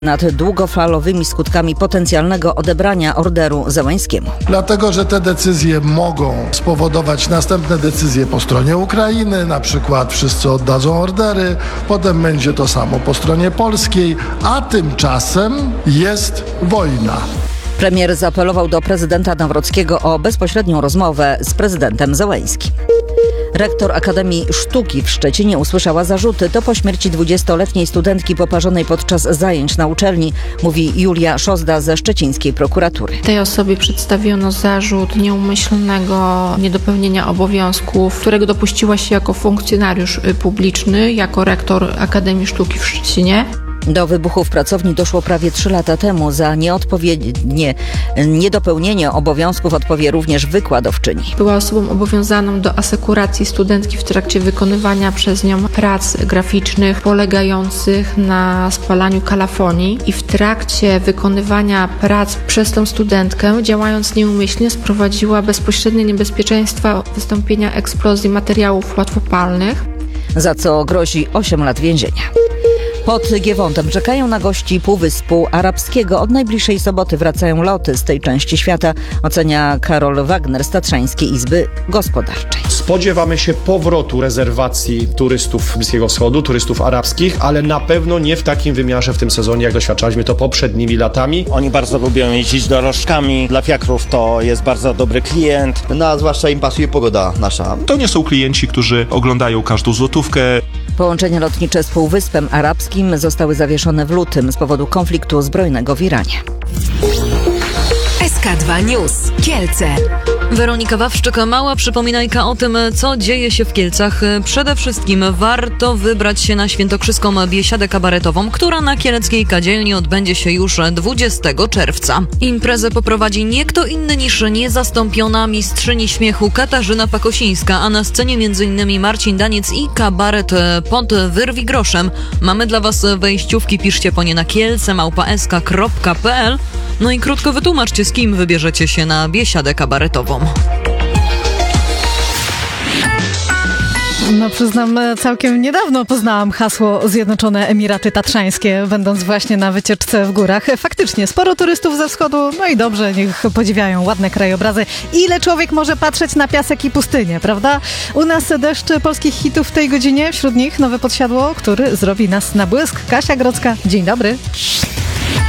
nad długofalowymi skutkami potencjalnego odebrania orderu Zełańskiemu. Dlatego, że te decyzje mogą spowodować następne decyzje po stronie Ukrainy, na przykład wszyscy oddadzą ordery, potem będzie to samo po stronie polskiej, a tymczasem jest wojna. Premier zaapelował do prezydenta Nawrockiego o bezpośrednią rozmowę z prezydentem Zełańskim. Rektor Akademii Sztuki w Szczecinie usłyszała zarzuty. To po śmierci 20-letniej studentki poparzonej podczas zajęć na uczelni, mówi Julia Szozda ze szczecińskiej prokuratury. Tej osobie przedstawiono zarzut nieumyślnego niedopełnienia obowiązków, którego dopuściła się jako funkcjonariusz publiczny, jako rektor Akademii Sztuki w Szczecinie. Do wybuchu w pracowni doszło prawie 3 lata temu. Za niedopełnienie obowiązków odpowie również wykładowczyni. Była osobą obowiązaną do asekuracji studentki w trakcie wykonywania przez nią prac graficznych polegających na spalaniu kalafonii i w trakcie wykonywania prac przez tę studentkę, działając nieumyślnie, sprowadziła bezpośrednie niebezpieczeństwa wystąpienia eksplozji materiałów łatwopalnych, za co grozi 8 lat więzienia. Pod Giewątem czekają na gości Półwyspu Arabskiego. Od najbliższej soboty wracają loty z tej części świata, ocenia Karol Wagner z Tatrzańskiej Izby Gospodarczej. Spodziewamy się powrotu rezerwacji turystów Bliskiego Wschodu, turystów arabskich, ale na pewno nie w takim wymiarze w tym sezonie, jak doświadczaliśmy to poprzednimi latami. Oni bardzo lubią jeździć dorożkami. Dla fiakrów to jest bardzo dobry klient. No, zwłaszcza im pasuje pogoda nasza. To nie są klienci, którzy oglądają każdą złotówkę. Połączenia lotnicze z Półwyspem Arabskim zostały zawieszone w lutym z powodu konfliktu zbrojnego w Iranie. SK2 News. Kielce. Weronika Wawrzyk-Mała przypominajka o tym, co dzieje się w Kielcach. Przede wszystkim warto wybrać się na świętokrzyską biesiadę kabaretową, która na kieleckiej kadzielni odbędzie się już 20 czerwca. Imprezę poprowadzi nie kto inny niż niezastąpiona mistrzyni śmiechu Katarzyna Pakosińska, a na scenie m.in. Marcin Daniec i kabaret pod Wyrwi groszem. Mamy dla Was wejściówki, piszcie po nie na kielce@sk.pl. No i krótko wytłumaczcie, z kim wybierzecie się na biesiadę kabaretową. No przyznam, całkiem niedawno poznałam hasło Zjednoczone Emiraty Tatrzańskie, będąc właśnie na wycieczce w górach. Faktycznie, sporo turystów ze wschodu, no i dobrze, niech podziwiają ładne krajobrazy. Ile człowiek może patrzeć na piasek i pustynię, prawda? U nas deszcz polskich hitów w tej godzinie, wśród nich Nowe Podsiadło, który zrobi nas na błysk. Kasia Grodzka, dzień dobry.